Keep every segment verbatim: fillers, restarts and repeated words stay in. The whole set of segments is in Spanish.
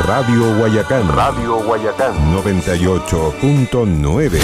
Radio Guayacán. Radio Guayacán. noventa y ocho punto nueve.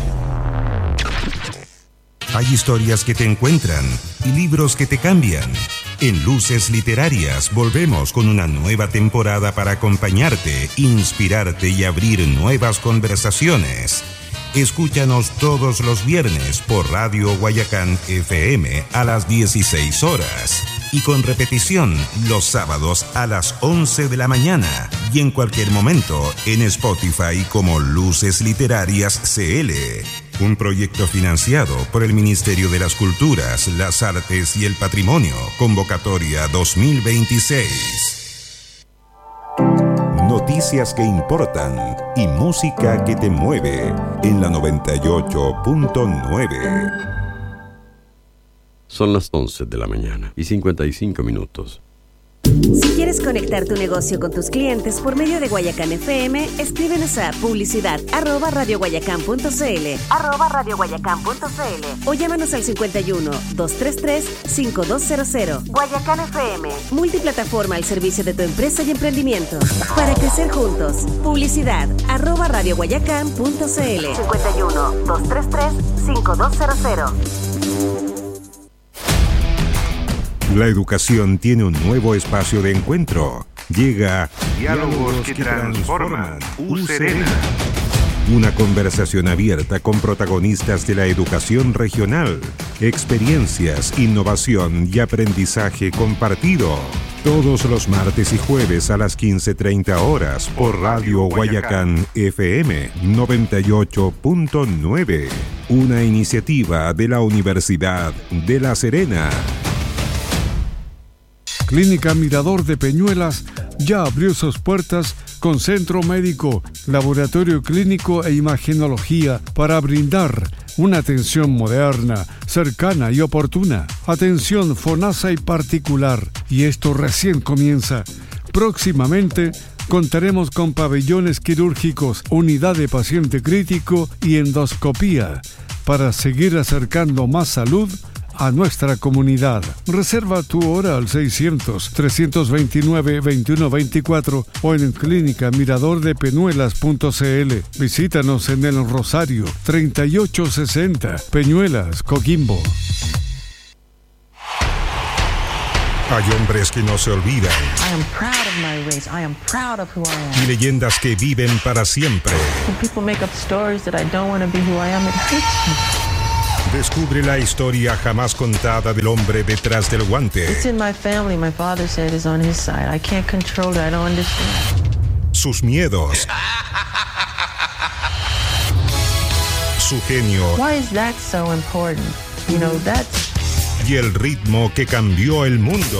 Hay historias que te encuentran y libros que te cambian. En Luces Literarias volvemos con una nueva temporada para acompañarte, inspirarte y abrir nuevas conversaciones. Escúchanos todos los viernes por Radio Guayacán F M a las dieciséis horas y con repetición los sábados a las once de la mañana y en cualquier momento en Spotify como Luces Literarias C L. Un proyecto financiado por el Ministerio de las Culturas, las Artes y el Patrimonio. Convocatoria dos mil veintiséis. Noticias que importan y música que te mueve en la noventa y ocho punto nueve. Son las once de la mañana y cincuenta y cinco minutos. Si quieres conectar tu negocio con tus clientes por medio de Guayacán F M, escríbenos a publicidad arroba radioguayacán.cl arroba radioguayacán.cl o llámanos al cincuenta y uno, doscientos treinta y tres, cincuenta y dos cero cero. Guayacán F M, multiplataforma al servicio de tu empresa y emprendimiento. Para crecer juntos, publicidad arroba radioguayacán.cl cincuenta y uno, doscientos treinta y tres, cincuenta y dos cero cero. La educación tiene un nuevo espacio de encuentro. Llega Diálogos que transforman. U Serena. Una conversación abierta con protagonistas de la educación regional, experiencias, innovación y aprendizaje compartido. Todos los martes y jueves a las quince treinta horas por Radio Guayacán F M noventa y ocho punto nueve. Una iniciativa de la Universidad de La Serena. Clínica Mirador de Peñuelas ya abrió sus puertas con centro médico, laboratorio clínico e imagenología para brindar una atención moderna, cercana y oportuna. Atención FONASA y particular. Y esto recién comienza. Próximamente contaremos con pabellones quirúrgicos, unidad de paciente crítico y endoscopía para seguir acercando más salud a nuestra comunidad. Reserva tu hora al seiscientos, trescientos veintinueve, veintiuno veinticuatro o en clínica mirador de peñuelas punto c l. Visítanos en el Rosario treinta y ocho sesenta, Peñuelas, Coquimbo. Hay hombres que no se olvidan. I am proud of my race. I am proud of who I am. Y leyendas que viven para siempre. When people make up stories that I don't want to be who I am, it hurts me. Descubre la historia jamás contada del hombre detrás del guante. It's in my family. My father said it's on his side. I can't control it. I don't understand. Sus miedos. Su genio. Why is that so important? You know, that's... Y el ritmo que cambió el mundo.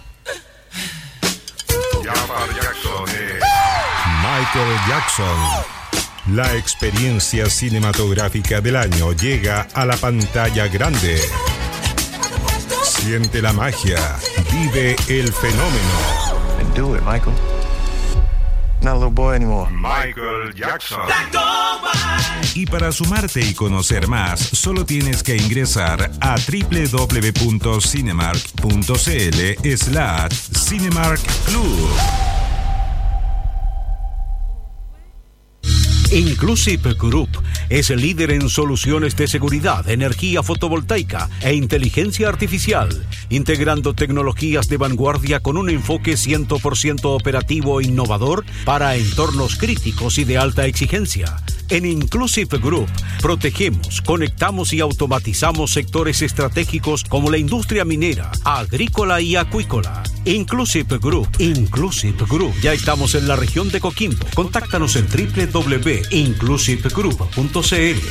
Michael Jackson. La experiencia cinematográfica del año llega a la pantalla grande. Siente la magia, vive el fenómeno. And do it, Michael. Not a little boy anymore. Michael Jackson. Y para sumarte y conocer más, solo tienes que ingresar a doble u doble u doble u punto cinemark punto c l slash Cinemark Club. Inclusive Group es el líder en soluciones de seguridad, energía fotovoltaica e inteligencia artificial, integrando tecnologías de vanguardia con un enfoque cien por ciento operativo e innovador para entornos críticos y de alta exigencia. En Inclusive Group protegemos, conectamos y automatizamos sectores estratégicos como la industria minera, agrícola y acuícola. Inclusive Group, Inclusive Group. Ya estamos en la región de Coquimbo. Contáctanos en doble u doble u doble u punto inclusive group punto c l.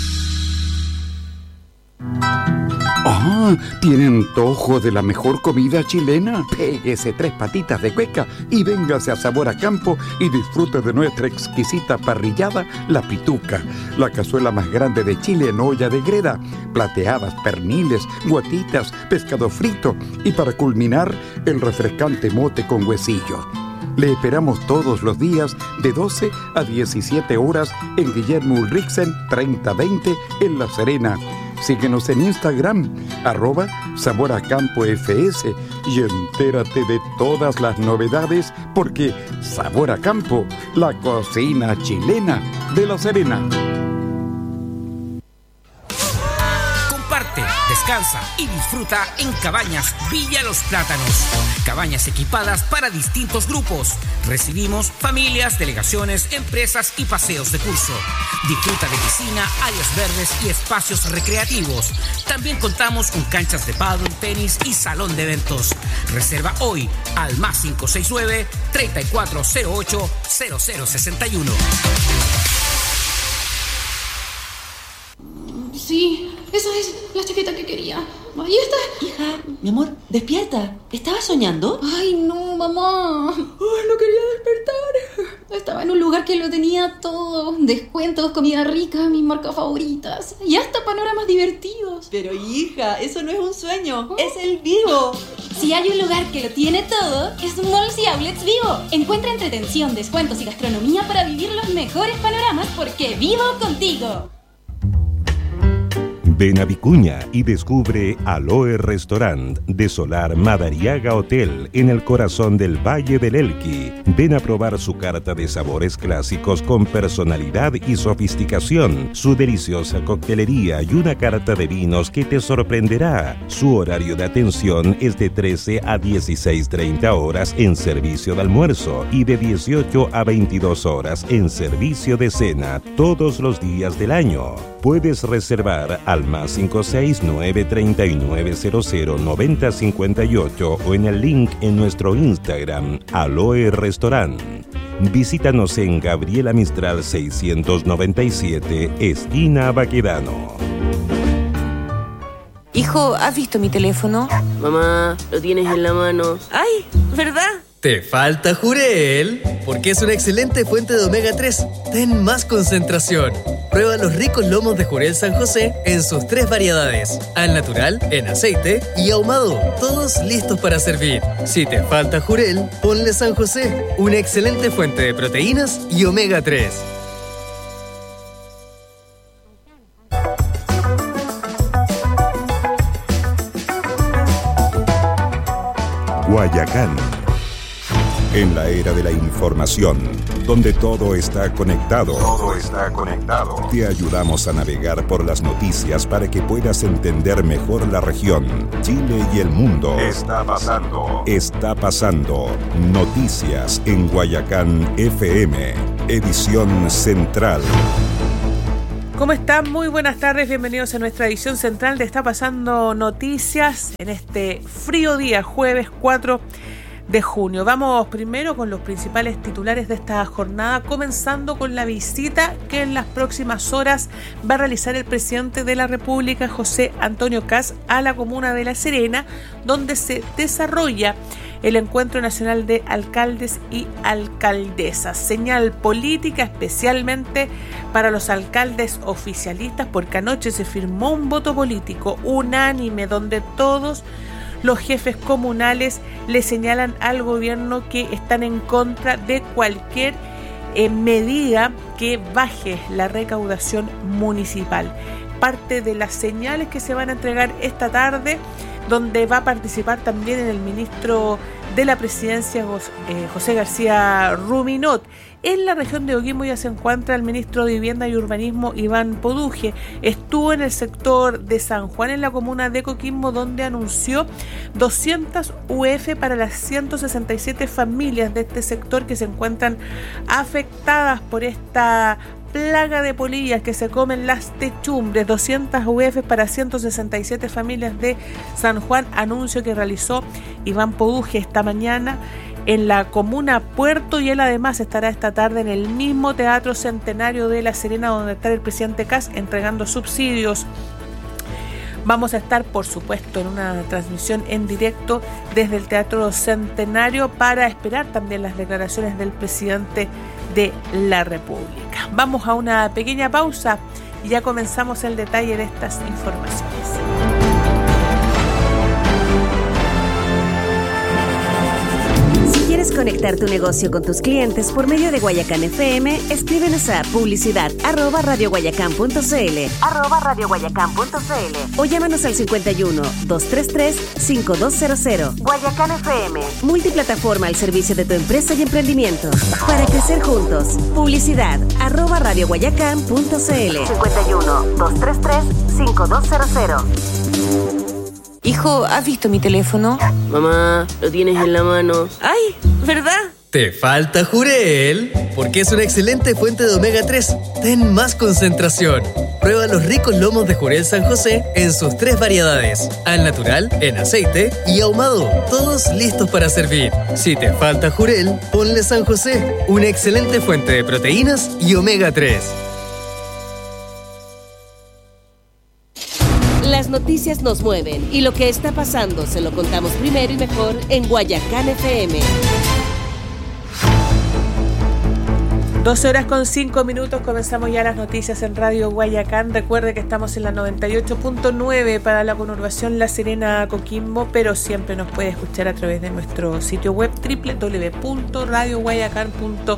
Ah, ¿tiene antojo de la mejor comida chilena? Péguese tres patitas de cueca y véngase a Sabor a Campo y disfrute de nuestra exquisita parrillada, La Pituca, la cazuela más grande de Chile en olla de greda, plateadas, perniles, guatitas, pescado frito y para culminar, el refrescante mote con huesillo. Le esperamos todos los días de doce a diecisiete horas en Guillermo Ulrichsen treinta veinte en La Serena. Síguenos en Instagram, arroba Sabor a Campo F S, y entérate de todas las novedades, porque Sabor a Campo, la cocina chilena de La Serena. Descansa y disfruta en Cabañas Villa Los Plátanos. Cabañas equipadas para distintos grupos. Recibimos familias, delegaciones, empresas y paseos de curso. Disfruta de piscina, áreas verdes y espacios recreativos. También contamos con canchas de pádel, tenis y salón de eventos. Reserva hoy al más cinco seis nueve, tres cuatro cero ocho, cero cero seis uno. Sí, esa es la chaqueta que quería. Ahí está. Hija, mi amor, despierta. ¿Estabas soñando? Ay, no, mamá. Ay, no quería despertar. Estaba en un lugar que lo tenía todo. Descuentos, comida rica, mis marcas favoritas. Y hasta panoramas divertidos. Pero hija, eso no es un sueño. ¿Oh? Es el Vivo. Si hay un lugar que lo tiene todo, es Malls y Outlets Vivo. Encuentra entretención, descuentos y gastronomía para vivir los mejores panoramas, porque vivo contigo. Ven a Vicuña y descubre Aloe Restaurant de Solar Madariaga Hotel en el corazón del Valle del Elqui. Ven a probar su carta de sabores clásicos con personalidad y sofisticación, su deliciosa coctelería y una carta de vinos que te sorprenderá. Su horario de atención es de trece a dieciséis treinta horas en servicio de almuerzo y de dieciocho a veintidós horas en servicio de cena todos los días del año. Puedes reservar al más cinco seis nueve, tres nueve cero cero, nueve cero cinco ocho o en el link en nuestro Instagram, Aloe Restaurant. Visítanos en Gabriela Mistral seiscientos noventa y siete, esquina Baquedano. Hijo, ¿has visto mi teléfono? Mamá, lo tienes en la mano. ¡Ay! ¿Verdad? Te falta Jurel, porque es una excelente fuente de omega tres. Ten más concentración. Prueba los ricos lomos de Jurel San José en sus tres variedades: al natural, en aceite y ahumado, todos listos para servir. Si te falta Jurel, ponle San José, una excelente fuente de proteínas y omega tres. Guayacán. En la era de la información, donde todo está conectado, todo está conectado. Te ayudamos a navegar por las noticias para que puedas entender mejor la región, Chile y el mundo. Está pasando. Está pasando. Noticias en Guayacán F M, edición central. ¿Cómo están? Muy buenas tardes, bienvenidos a nuestra edición central de Está Pasando Noticias en este frío día, jueves cuatro de junio. Vamos primero con los principales titulares de esta jornada, comenzando con la visita que en las próximas horas va a realizar el presidente de la República, José Antonio Kast, a la comuna de La Serena, donde se desarrolla el Encuentro Nacional de Alcaldes y Alcaldesas. Señal política especialmente para los alcaldes oficialistas, porque anoche se firmó un voto político unánime donde todos los jefes comunales le señalan al gobierno que están en contra de cualquier eh, medida que baje la recaudación municipal. Parte de las señales que se van a entregar esta tarde, donde va a participar también el ministro de la Presidencia, José García Ruminot. En la región de Oquimbo ya se encuentra el ministro de Vivienda y Urbanismo, Iván Poduje. Estuvo en el sector de San Juan, en la comuna de Coquimbo, donde anunció doscientas U F para las ciento sesenta y siete familias de este sector que se encuentran afectadas por esta plaga de polillas que se comen las techumbres. Doscientas U F para ciento sesenta y siete familias de San Juan, anuncio que realizó Iván Poduje esta mañana en la comuna Puerto, y él además estará esta tarde en el mismo Teatro Centenario de La Serena, donde está el presidente Kast entregando subsidios. Vamos a estar, por supuesto, en una transmisión en directo desde el Teatro Centenario para esperar también las declaraciones del presidente de la República. Vamos a una pequeña pausa y ya comenzamos el detalle de estas informaciones. quieres conectar tu negocio con tus clientes por medio de Guayacán F M, escríbenos a publicidad arroba radioguayacán.cl arroba radioguayacán.cl o llámanos al cincuenta y uno, doscientos treinta y tres, cincuenta y dos cero cero. Guayacán F M, multiplataforma al servicio de tu empresa y emprendimiento. Para crecer juntos, publicidad arroba radioguayacán.cl cincuenta y uno, doscientos treinta y tres, cincuenta y dos cero cero. Hijo, ¿has visto mi teléfono? Mamá, lo tienes en la mano. ¡Ay! ¿Verdad? ¿Te falta Jurel? Porque es una excelente fuente de omega tres. Ten más concentración. Prueba los ricos lomos de Jurel San José en sus tres variedades. Al natural, en aceite y ahumado. Todos listos para servir. Si te falta Jurel, ponle San José. Una excelente fuente de proteínas y omega tres. Las noticias nos mueven y lo que está pasando se lo contamos primero y mejor en Guayacán F M. doce horas con cinco minutos, comenzamos ya las noticias en Radio Guayacán. Recuerde que estamos en la noventa y ocho punto nueve para la conurbación La Serena Coquimbo, pero siempre nos puede escuchar a través de nuestro sitio web doble u doble u doble u punto radio guayacán punto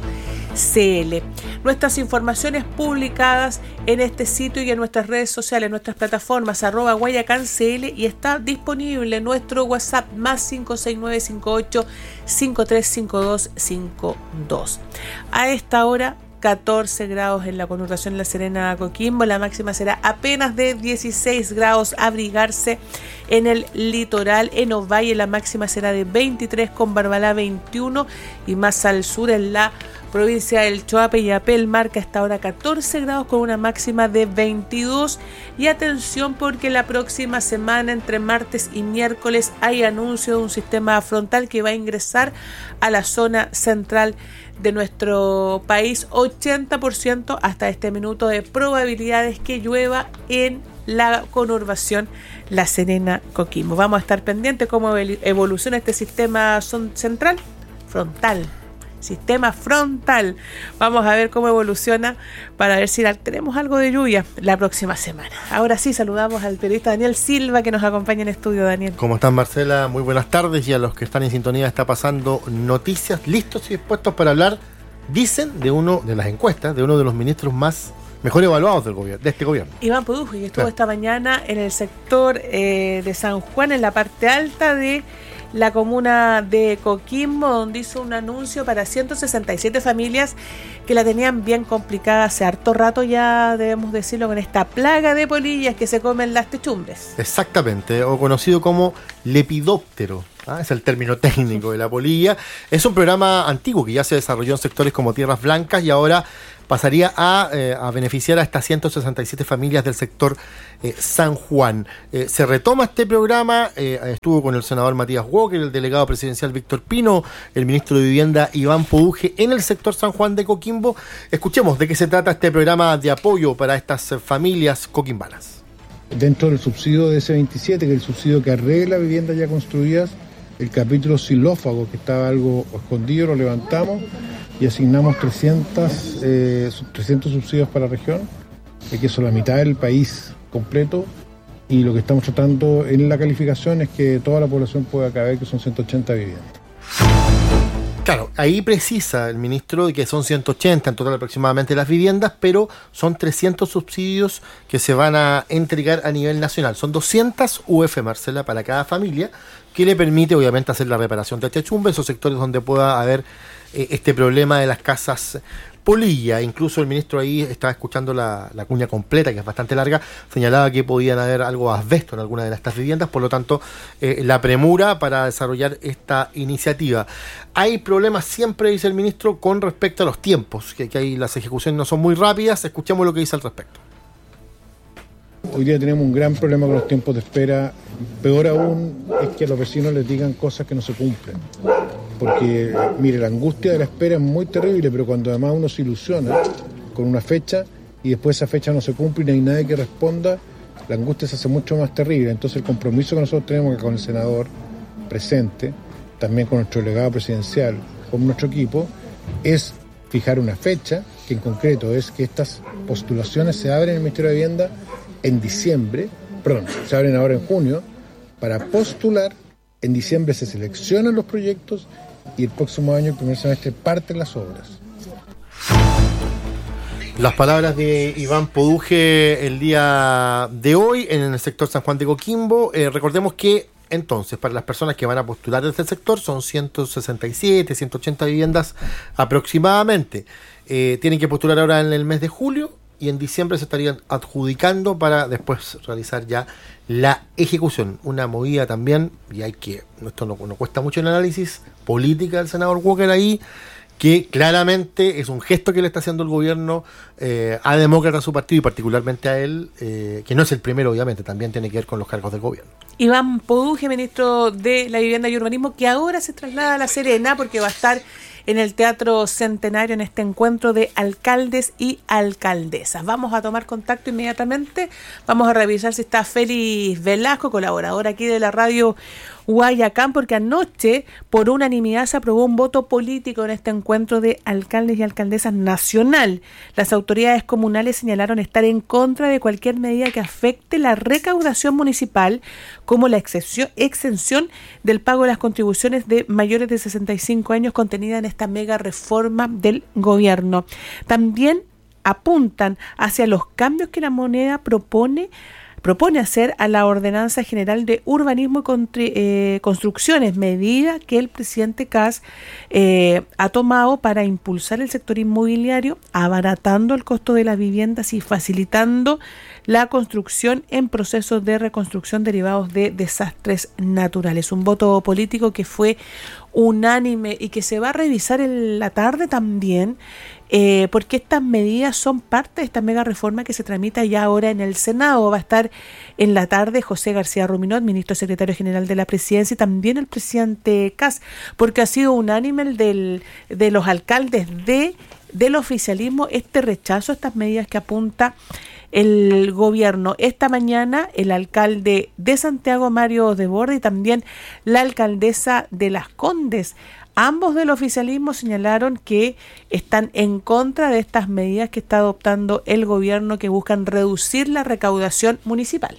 c l. Nuestras informaciones publicadas en este sitio y en nuestras redes sociales, nuestras plataformas arroba guayacán c l, y está disponible nuestro WhatsApp más cinco seis nueve cinco ocho cinco tres cinco dos cinco dos. A esta hora catorce grados en la conurbación La Serena Coquimbo, la máxima será apenas de dieciséis grados, abrigarse en el litoral. En Ovalle la máxima será de veintitrés, con Barbalá veintiuno, y más al sur en la provincia del Choape y Apel marca hasta ahora catorce grados con una máxima de veintidós. Y atención, porque la próxima semana, entre martes y miércoles, hay anuncio de un sistema frontal que va a ingresar a la zona central de nuestro país. Ochenta por ciento hasta este minuto de probabilidades que llueva en la conurbación La Serena Coquimbo. Vamos a estar pendientes cómo evoluciona este sistema central frontal. Sistema frontal. Vamos a ver cómo evoluciona para ver si tenemos algo de lluvia la próxima semana. Ahora sí, saludamos al periodista Daniel Silva, que nos acompaña en estudio. Daniel, ¿cómo están, Marcela? Muy buenas tardes, y a los que están en sintonía está pasando noticias, listos y dispuestos para hablar, dicen, de uno de las encuestas, de uno de los ministros más mejor evaluados del gobierno, de este gobierno. Iván Pudujo, que estuvo claro. esta mañana en el sector eh, de San Juan, en la parte alta de la comuna de Coquimbo, donde hizo un anuncio para ciento sesenta y siete familias que la tenían bien complicada hace harto rato ya, debemos decirlo, con esta plaga de polillas que se comen las techumbres. Exactamente, o conocido como lepidóptero. ¿Ah? Es el término técnico de la polilla. Es un programa antiguo que ya se desarrolló en sectores como Tierras Blancas y ahora pasaría a, eh, a beneficiar a estas ciento sesenta y siete familias del sector eh, San Juan. Eh, se retoma este programa, eh, estuvo con el senador Matías Walker, el delegado presidencial Víctor Pino, el ministro de Vivienda Iván Poduje en el sector San Juan de Coquimbo. Escuchemos de qué se trata este programa de apoyo para estas familias coquimbanas. Dentro del subsidio de ese veintisiete, que es el subsidio que arregla viviendas ya construidas, el capítulo xilófago, que estaba algo escondido, lo levantamos y asignamos trescientos, eh, trescientos subsidios para la región, que son la mitad del país completo, y lo que estamos tratando en la calificación es que toda la población pueda caber, que son ciento ochenta viviendas. Claro, ahí precisa el ministro de que son ciento ochenta en total aproximadamente las viviendas, pero son trescientos subsidios que se van a entregar a nivel nacional. Son doscientas U F, Marcela, para cada familia, que le permite obviamente hacer la reparación de techumbre, esos sectores donde pueda haber eh, este problema de las casas polilla. Incluso el ministro ahí estaba escuchando la, la cuña completa, que es bastante larga, señalaba que podían haber algo de asbesto en alguna de estas viviendas, por lo tanto eh, la premura para desarrollar esta iniciativa. Hay problemas siempre, dice el ministro, con respecto a los tiempos, que, que ahí las ejecuciones no son muy rápidas. Escuchemos lo que dice al respecto. Hoy día tenemos un gran problema con los tiempos de espera. Peor aún es que a los vecinos les digan cosas que no se cumplen. Porque, mire, la angustia de la espera es muy terrible, pero cuando además uno se ilusiona con una fecha y después esa fecha no se cumple y no hay nadie que responda, la angustia se hace mucho más terrible. Entonces el compromiso que nosotros tenemos con el senador presente, también con nuestro delegado presidencial, con nuestro equipo, es fijar una fecha, que en concreto es que estas postulaciones se abren en el Ministerio de Vivienda en diciembre, perdón, se abren ahora en junio, para postular. En diciembre se seleccionan los proyectos y el próximo año, el primer semestre, parten las obras. Las palabras de Iván Poduje el día de hoy en el sector San Juan de Coquimbo. Eh, recordemos que entonces para las personas que van a postular desde el sector son ciento sesenta y siete, ciento ochenta viviendas aproximadamente. Eh, tienen que postular ahora en el mes de julio y en diciembre se estarían adjudicando para después realizar ya la ejecución. Una movida también, y hay que, esto no, no cuesta mucho el análisis, política del senador Walker ahí, que claramente es un gesto que le está haciendo el gobierno eh, a Demócrata, a su partido, y particularmente a él, eh, que no es el primero, obviamente, también tiene que ver con los cargos del gobierno. Iván Poduje, ministro de la Vivienda y Urbanismo, que ahora se traslada a La Serena porque va a estar en el Teatro Centenario en este encuentro de alcaldes y alcaldesas. Vamos a tomar contacto inmediatamente, vamos a revisar si está Félix Velasco, colaborador aquí de la radio Guayacán, porque anoche por unanimidad se aprobó un voto político en este encuentro de alcaldes y alcaldesas nacional. Las autoridades comunales señalaron estar en contra de cualquier medida que afecte la recaudación municipal, como la exención, exención del pago de las contribuciones de mayores de sesenta y cinco años contenida en esta mega reforma del gobierno. También apuntan hacia los cambios que la moneda propone propone hacer a la Ordenanza General de Urbanismo y Contri- eh, Construcciones, medida que el presidente Kast eh, ha tomado para impulsar el sector inmobiliario, abaratando el costo de las viviendas y facilitando la construcción en procesos de reconstrucción derivados de desastres naturales. Un voto político que fue unánime y que se va a revisar en la tarde también, eh, porque estas medidas son parte de esta mega reforma que se tramita ya ahora en el Senado. Va a estar en la tarde José García Ruminot, ministro secretario general de la Presidencia, y también el presidente Kast, porque ha sido unánime el del, de los alcaldes de del oficialismo este rechazo a estas medidas que apunta el gobierno. Esta mañana el alcalde de Santiago, Mario Desbordes, y también la alcaldesa de Las Condes, ambos del oficialismo, señalaron que están en contra de estas medidas que está adoptando el gobierno, que buscan reducir la recaudación municipal.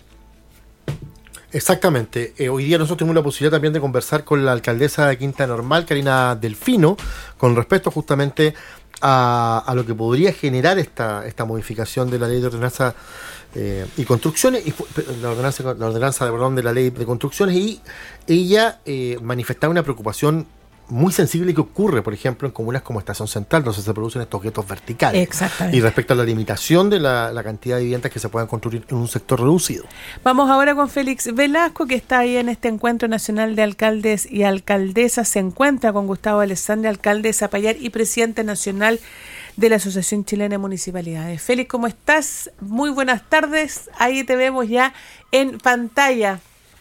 Exactamente. Eh, hoy día nosotros tuvimos la posibilidad también de conversar con la alcaldesa de Quinta Normal, Karina Delfino, con respecto justamente a, a lo que podría generar esta, esta modificación de la ley de ordenanza eh, y construcciones, y la ordenanza, la ordenanza perdón, de la ley de construcciones, y ella eh, manifestaba una preocupación muy sensible que ocurre, por ejemplo, en comunas como Estación Central, donde se producen estos guetos verticales. Exactamente. Y respecto a la limitación de la, la cantidad de viviendas que se puedan construir en un sector reducido. Vamos ahora con Félix Velasco, que está ahí en este encuentro nacional de alcaldes y alcaldesas. Se encuentra con Gustavo Alessandri, alcalde de Zapallar y presidente nacional de la Asociación Chilena de Municipalidades. Félix, ¿cómo estás? Muy buenas tardes. Ahí te vemos ya en pantalla.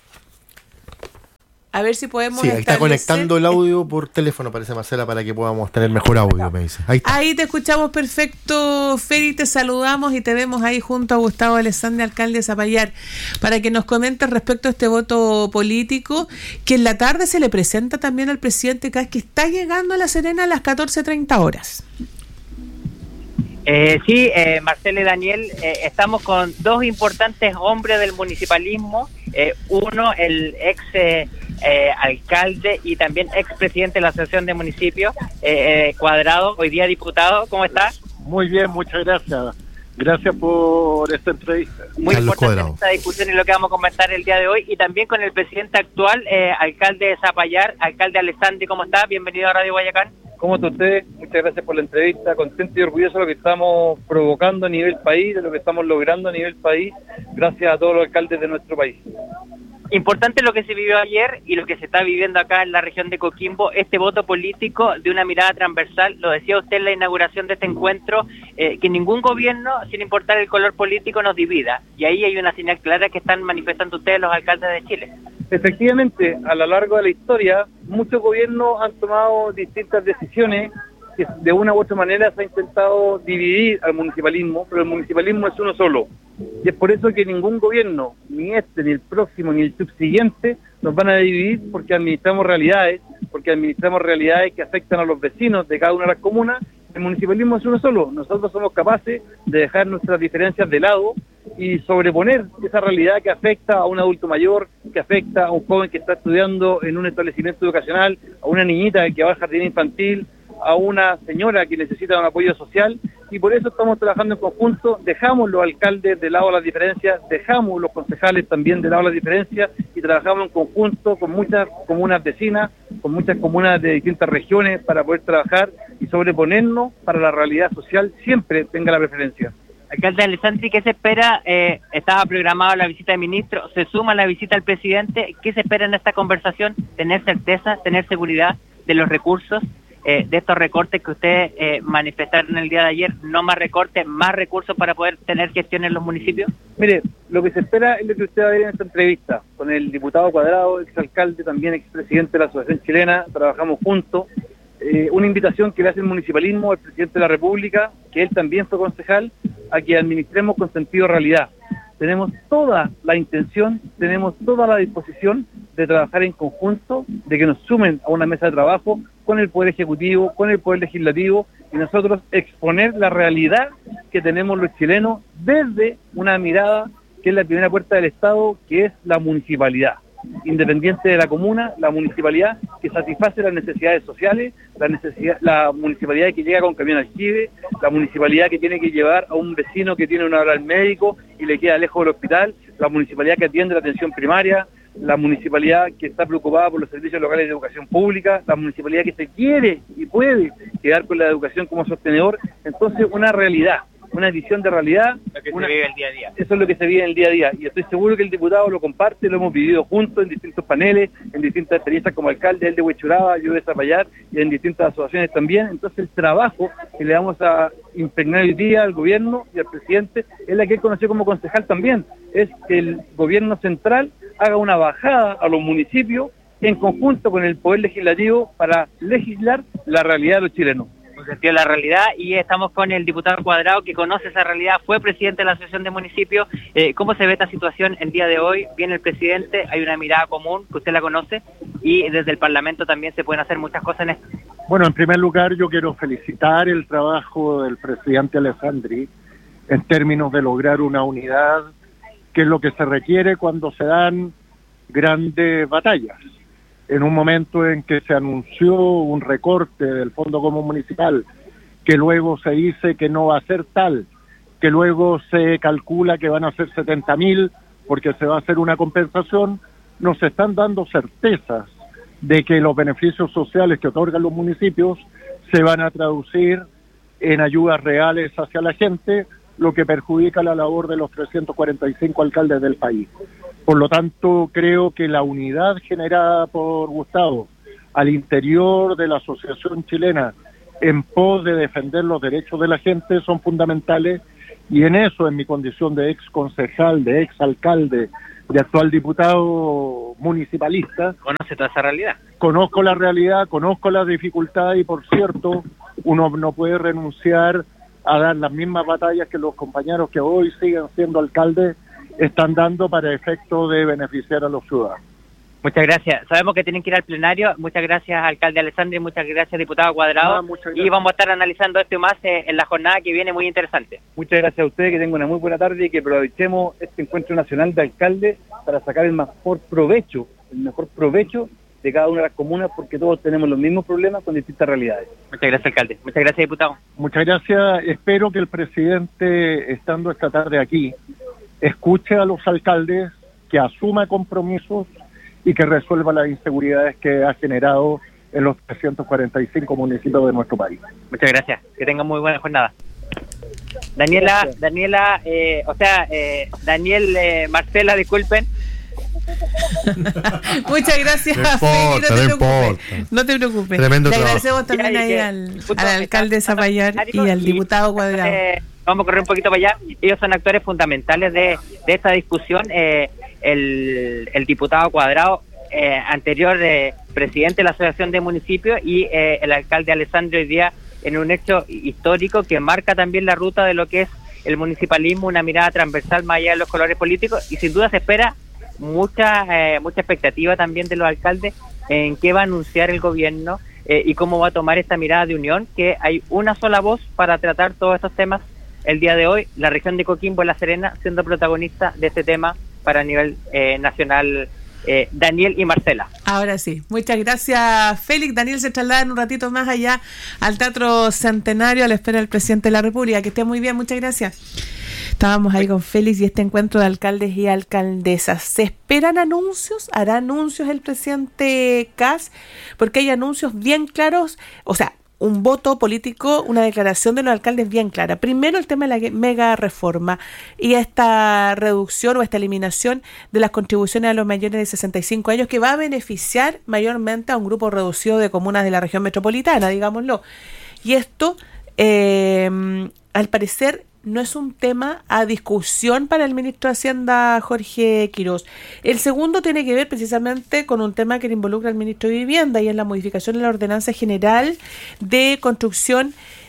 A ver si podemos Sí, ahí está conectando el audio por teléfono, parece Marcela, para que podamos tener mejor audio, me dice. Ahí, ahí te escuchamos perfecto, Feli, te saludamos y te vemos ahí junto a Gustavo Alessandri, alcalde de Zapallar, para que nos comentes respecto a este voto político, que en la tarde se le presenta también al presidente Kast, que está llegando a La Serena a las catorce treinta horas. Eh, sí, eh, Marcela y Daniel, eh, estamos con dos importantes hombres del municipalismo, eh, uno el ex eh, eh, alcalde y también ex presidente de la Asociación de Municipios, eh, eh, Cuadrado, hoy día diputado. ¿Cómo estás? Muy bien, muchas gracias. Gracias por esta entrevista. Muy Carlos importante Cuadrado. Esta discusión y lo que vamos a comentar el día de hoy, y también con el presidente actual, eh, alcalde de Zapallar, alcalde Alessandri. ¿Cómo está? Bienvenido a Radio Guayacán. ¿Cómo está usted? Muchas gracias por la entrevista. Contento y orgulloso de lo que estamos provocando a nivel país, de lo que estamos logrando a nivel país, gracias a todos los alcaldes de nuestro país. Importante lo que se vivió ayer y lo que se está viviendo acá en la región de Coquimbo, este voto político de una mirada transversal. Lo decía usted en la inauguración de este encuentro, eh, que ningún gobierno, sin importar el color político, nos divida. Y ahí hay una señal clara que están manifestando ustedes, los alcaldes de Chile. Efectivamente, a lo largo de la historia, muchos gobiernos han tomado distintas decisiones que de una u otra manera se ha intentado dividir al municipalismo, pero el municipalismo es uno solo. Y es por eso que ningún gobierno, ni este, ni el próximo, ni el subsiguiente, nos van a dividir, porque administramos realidades, porque administramos realidades que afectan a los vecinos de cada una de las comunas. El municipalismo es uno solo. Nosotros somos capaces de dejar nuestras diferencias de lado y sobreponer esa realidad que afecta a un adulto mayor, que afecta a un joven que está estudiando en un establecimiento educacional, a una niñita que va al jardín infantil, a una señora que necesita un apoyo social, y por eso estamos trabajando en conjunto. Dejamos los alcaldes de lado las diferencias, dejamos los concejales también de lado las diferencias, y trabajamos en conjunto con muchas comunas vecinas, con muchas comunas de distintas regiones, para poder trabajar y sobreponernos para la realidad social siempre tenga la preferencia. Alcalde Alessandri, ¿qué se espera? Eh, estaba programada la visita del ministro, se suma la visita al presidente. ¿Qué se espera en esta conversación? ¿Tener certeza, tener seguridad de los recursos, eh, de estos recortes que ustedes eh, manifestaron el día de ayer? No más recortes, más recursos para poder tener gestión en los municipios. Mire, lo que se espera es lo que usted va a ver en esta entrevista con el diputado Cuadrado, exalcalde, también expresidente de la Asociación Chilena. Trabajamos juntos. Eh, una invitación que le hace el municipalismo al presidente de la República, que él también fue concejal, a que administremos con sentido de realidad. Tenemos toda la intención, tenemos toda la disposición de trabajar en conjunto, de que nos sumen a una mesa de trabajo con el Poder Ejecutivo, con el Poder Legislativo, y nosotros exponer la realidad que tenemos los chilenos desde una mirada que es la primera puerta del Estado, que es la municipalidad. Independiente de la comuna, la municipalidad que satisface las necesidades sociales, la necesidad, la municipalidad que llega con camión aljibe, la municipalidad que tiene que llevar a un vecino que tiene una hora al médico y le queda lejos del hospital, la municipalidad que atiende la atención primaria, la municipalidad que está preocupada por los servicios locales de educación pública, la municipalidad que se quiere y puede quedar con la educación como sostenedor. Entonces, una realidad, una visión de realidad, lo que una, se vive el día a día. Eso es lo que se vive en el día a día, y estoy seguro que el diputado lo comparte, lo hemos vivido juntos en distintos paneles, en distintas experiencias como alcalde, él de Huechuraba, yo de Zapallar, y en distintas asociaciones también. Entonces el trabajo que le vamos a impregnar hoy día al gobierno y al presidente es la que él conoció como concejal también, es que el gobierno central haga una bajada a los municipios en conjunto con el Poder Legislativo para legislar la realidad de los chilenos. Sentido de la realidad, y estamos con el diputado Cuadrado, que conoce esa realidad, fue presidente de la Asociación de Municipios. Eh, ¿Cómo se ve esta situación el día de hoy? Viene el presidente, hay una mirada común, que usted la conoce, y desde el Parlamento también se pueden hacer muchas cosas en esto. Bueno, en primer lugar yo quiero felicitar el trabajo del presidente Alessandri en términos de lograr una unidad, que es lo que se requiere cuando se dan grandes batallas. En un momento en que se anunció un recorte del Fondo Común Municipal, que luego se dice que no va a ser tal, que luego se calcula que van a ser setenta mil porque se va a hacer una compensación, nos están dando certezas de que los beneficios sociales que otorgan los municipios se van a traducir en ayudas reales hacia la gente, lo que perjudica la labor de los trescientos cuarenta y cinco alcaldes del país. Por lo tanto, creo que la unidad generada por Gustavo al interior de la Asociación Chilena en pos de defender los derechos de la gente son fundamentales, y en eso, en mi condición de ex concejal, de ex alcalde, de actual diputado municipalista, ¿conoce toda esa realidad? Conozco la realidad, conozco las dificultades, y por cierto, uno no puede renunciar a dar las mismas batallas que los compañeros que hoy siguen siendo alcaldes están dando para efecto de beneficiar a los ciudadanos. Muchas gracias. Sabemos que tienen que ir al plenario. Muchas gracias, alcalde Alessandri, muchas gracias, diputado Cuadrado. Ah, y vamos a estar analizando esto y más eh, en la jornada que viene, muy interesante. Muchas gracias a ustedes, que tengan una muy buena tarde y que aprovechemos este encuentro nacional de alcaldes para sacar el mejor provecho, el mejor provecho de cada una de las comunas, porque todos tenemos los mismos problemas con distintas realidades. Muchas gracias, alcalde. Muchas gracias, diputado. Muchas gracias. Espero que el presidente, estando esta tarde aquí, escuche a los alcaldes, que asuma compromisos y que resuelva las inseguridades que ha generado en los trescientos cuarenta y cinco municipios de nuestro país. Muchas gracias. Que tengan muy buena jornada. Daniela, gracias. Daniela, eh, o sea, eh, Daniel, eh, Marcela, disculpen. Muchas gracias, no importa, Feli, no, te no, preocupes, no te preocupes. Tremendo Le trabajo. agradecemos también ahí al, al alcalde Zapallar y al diputado Cuadrado. Eh, vamos a correr un poquito para allá. Ellos son actores fundamentales de, de esta discusión. Eh, el, el diputado Cuadrado, eh, anterior eh, presidente de la Asociación de Municipios, y eh, el alcalde Alessandri hoy día en un hecho histórico que marca también la ruta de lo que es el municipalismo, una mirada transversal más allá de los colores políticos, y sin duda se espera mucha eh, mucha expectativa también de los alcaldes en qué va a anunciar el gobierno eh, y cómo va a tomar esta mirada de unión, que hay una sola voz para tratar todos estos temas el día de hoy la región de Coquimbo, La Serena, siendo protagonista de este tema para nivel eh, nacional. Eh, Daniel y Marcela. Ahora sí, muchas gracias, Félix. Daniel se traslada en un ratito más allá al Teatro Centenario a la espera del presidente de la República. Que esté muy bien, muchas gracias. Estábamos ahí con Félix y este encuentro de alcaldes y alcaldesas. ¿Se esperan anuncios? ¿Hará anuncios el presidente Kast? Porque hay anuncios bien claros, o sea, un voto político, una declaración de los alcaldes bien clara. Primero, el tema de la mega reforma y esta reducción o esta eliminación de las contribuciones a los mayores de sesenta y cinco años, que va a beneficiar mayormente a un grupo reducido de comunas de la región metropolitana, digámoslo. Y esto, eh, al parecer, no es un tema a discusión para el ministro de Hacienda, Jorge Quirós. El segundo tiene que ver precisamente con un tema que involucra al ministro de Vivienda y es la modificación de la Ordenanza General de Construcción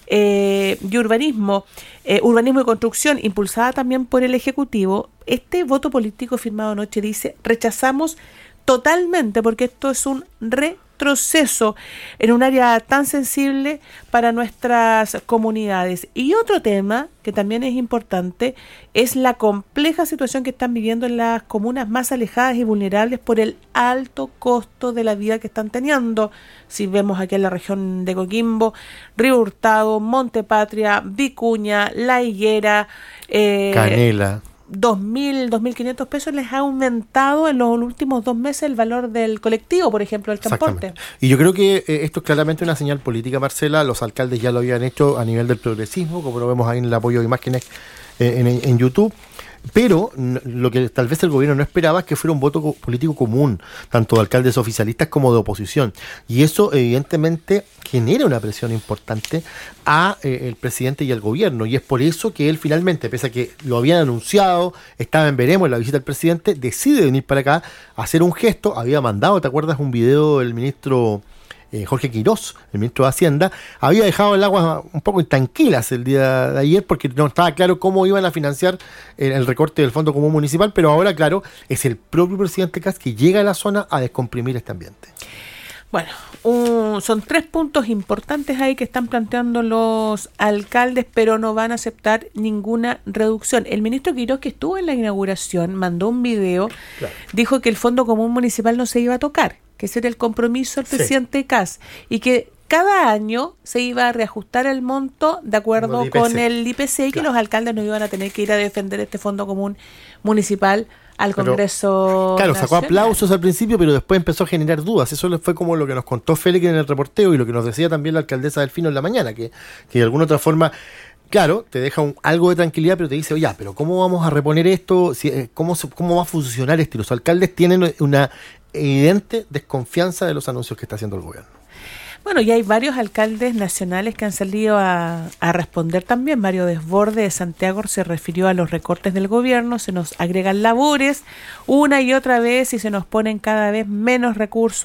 eh, y Urbanismo, eh, Urbanismo y Construcción, impulsada también por el Ejecutivo. Este voto político firmado anoche dice: rechazamos totalmente, porque esto es un retroceso en un área tan sensible para nuestras comunidades. Y otro tema que también es importante es la compleja situación que están viviendo en las comunas más alejadas y vulnerables por el alto costo de la vida que están teniendo. Si vemos aquí en la región de Coquimbo, Río Hurtado, Monte Patria, Vicuña, La Higuera, eh, Canela. dos mil, dos mil quinientos pesos les ha aumentado en los últimos dos meses el valor del colectivo, por ejemplo, el transporte. Y yo creo que eh, esto es claramente una señal política, Marcela. Los alcaldes ya lo habían hecho a nivel del progresismo, como lo vemos ahí en el apoyo de imágenes eh, en, en YouTube. Pero lo que tal vez el gobierno no esperaba es que fuera un voto político común, tanto de alcaldes oficialistas como de oposición. Y eso evidentemente genera una presión importante a eh, el presidente y al gobierno. Y es por eso que él finalmente, pese a que lo habían anunciado, estaba en veremos en la visita del presidente, decide venir para acá a hacer un gesto. Había mandado, ¿te acuerdas? Un video del ministro Eh, Jorge Quirós, el ministro de Hacienda, había dejado el agua un poco intranquilas el día de ayer porque no estaba claro cómo iban a financiar el, el recorte del Fondo Común Municipal, pero ahora, claro, es el propio presidente Kast que llega a la zona a descomprimir este ambiente. Bueno, un, son tres puntos importantes ahí que están planteando los alcaldes, pero no van a aceptar ninguna reducción. El ministro Quirós, que estuvo en la inauguración, mandó un video, claro, dijo que el Fondo Común Municipal no se iba a tocar, que ese era el compromiso del presidente sí. Kast, y que cada año se iba a reajustar el monto de acuerdo el con el I P C y claro, que los alcaldes no iban a tener que ir a defender este Fondo Común Municipal al Congreso. Pero, claro, Nacional. Sacó aplausos al principio, pero después empezó a generar dudas. Eso fue como lo que nos contó Félix en el reporteo y lo que nos decía también la alcaldesa Delfino en la mañana, que, que de alguna otra forma, claro, te deja un, algo de tranquilidad, pero te dice, oye, pero ¿cómo vamos a reponer esto? Si, ¿cómo, ¿Cómo va a funcionar esto? Y los alcaldes tienen una evidente desconfianza de los anuncios que está haciendo el gobierno. Bueno, y hay varios alcaldes nacionales que han salido a, a responder también. Mario Desborde de Santiago se refirió a los recortes del gobierno, se nos agregan labores una y otra vez y se nos ponen cada vez menos recursos